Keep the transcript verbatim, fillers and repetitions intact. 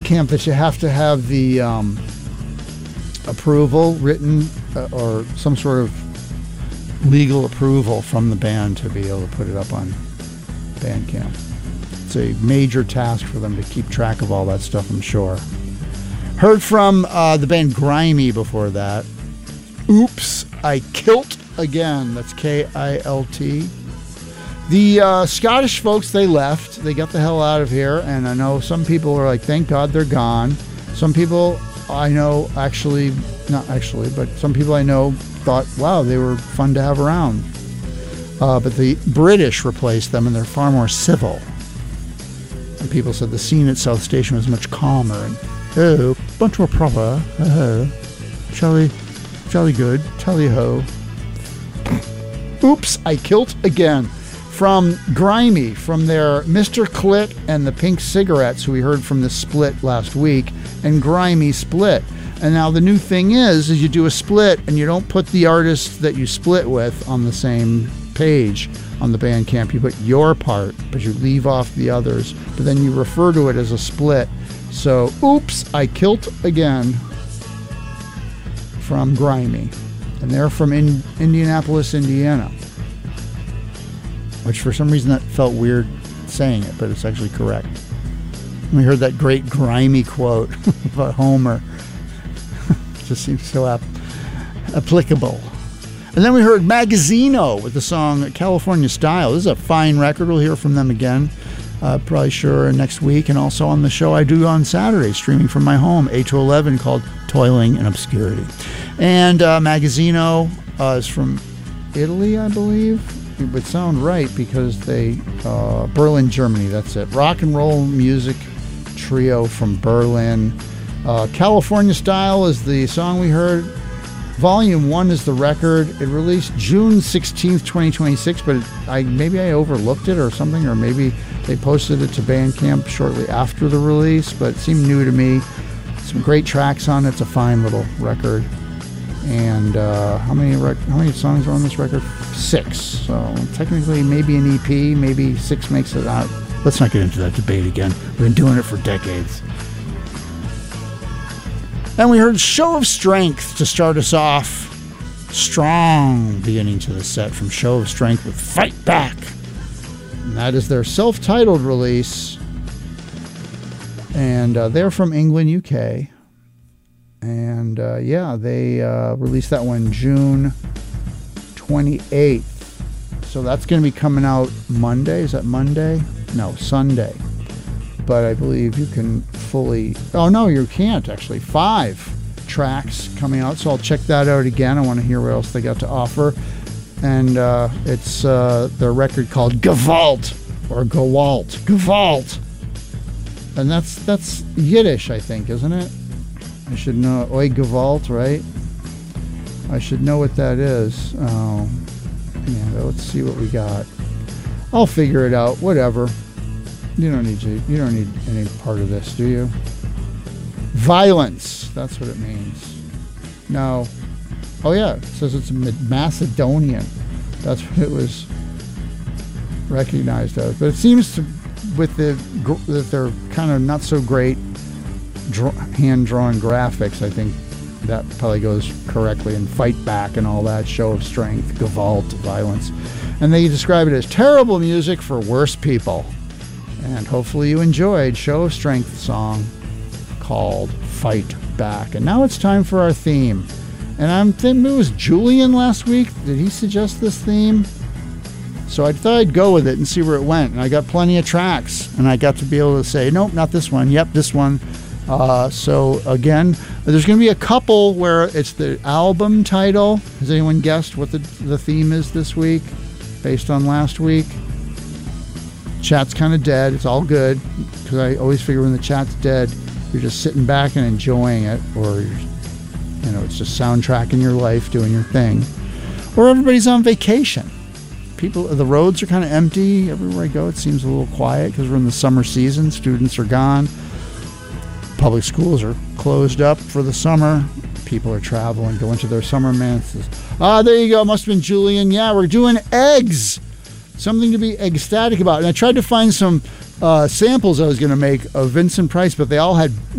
Bandcamp that you have to have the um, approval written uh, or some sort of legal approval from the band to be able to put it up on Bandcamp. It's a major task for them to keep track of all that stuff, I'm sure. Heard from uh, the band Grimy before that. Oops, I Kilt Again. That's K I L T. The uh, Scottish folks, they left. They got the hell out of here. And I know some people are like, thank God they're gone. Some people I know actually, not actually, but some people I know thought, wow, they were fun to have around. Uh, but the British replaced them, and they're far more civil. And people said the scene at South Station was much calmer and, oh, much more proper. Oh, jolly, jolly good. Tally-ho. Oops, I Kilt Again. From Grimy, from their Mister Clit and the Pink Cigarettes, who we heard from the split last week, and Grimy split. And now the new thing is, is you do a split and you don't put the artist that you split with on the same page on the Bandcamp. You put your part, but you leave off the others. But then you refer to it as a split. So, Oops, I Kilt Again from Grimy. And they're from in Indianapolis, Indiana. Which for some reason that felt weird saying it, but it's actually correct. We heard that great Grimy quote about Homer. It just seems so ap- applicable. And then we heard Magazino with the song California Style. This is a fine record. We'll hear from them again, uh, probably sure next week. And also on the show I do on Saturday, streaming from my home, eight to eleven, called Toiling in Obscurity. And uh, Magazino uh, is from Italy, I believe. It would sound right because they, uh, Berlin, Germany, that's it. Rock and roll music trio from Berlin. Uh, California Style is the song we heard. Volume one is the record. It released June sixteenth, twenty twenty-six, but it, I maybe I overlooked it or something, or maybe they posted it to Bandcamp shortly after the release, but it seemed new to me. Some great tracks on it. It's a fine little record. And uh, how many rec- how many songs are on this record? Six. So technically maybe an E P, maybe six makes it out. Let's not get into that debate again. We've been doing it for decades. And we heard Show of Strength to start us off. Strong beginning to the set from Show of Strength with Fight Back. And that is their self-titled release. And uh, they're from England, U K. And uh, yeah, they uh, released that one June twenty-eighth. So that's going to be coming out Monday. Is that Monday? No, Sunday. But I believe you can fully... Oh, no, you can't, actually. Five tracks coming out. So I'll check that out again. I want to hear what else they got to offer. And uh, it's uh, their record called Gewalt, or Gewalt. Gewalt. And that's that's Yiddish, I think, isn't it? I should know. Oi Gewalt, right? I should know what that is. Oh, yeah, let's see what we got. I'll figure it out. Whatever. You don't need to. You don't need any part of this, do you? Violence. That's what it means. No. Oh yeah, it says it's Macedonian. That's what it was recognized as. But it seems to, with the that they're kind of not so great draw, hand-drawn graphics, I think that probably goes correctly. And Fight Back and all that, Show of Strength, Gewalt, Violence. And they describe it as terrible music for worse people. And hopefully you enjoyed Show of Strength song called Fight Back. And now it's time for our theme. And I'm thinking it was Julian last week. Did he suggest this theme? So I thought I'd go with it and see where it went. And I got plenty of tracks. And I got to be able to say, nope, not this one. Yep, this one. Uh, so again, there's going to be a couple where it's the album title. Has anyone guessed what the, the theme is this week based on last week? Chat's kind of dead. It's all good. Because I always figure when the chat's dead, you're just sitting back and enjoying it. Or, you know, it's just soundtracking your life, doing your thing. Or everybody's on vacation. People, the roads are kind of empty. Everywhere I go, it seems a little quiet because we're in the summer season. Students are gone. Public schools are closed up for the summer. People are traveling, going to their summer manses. Ah, there you go. Must have been Julian. Yeah, we're doing eggs. Something to be ecstatic about. And I tried to find some uh, samples I was going to make of Vincent Price, but they all had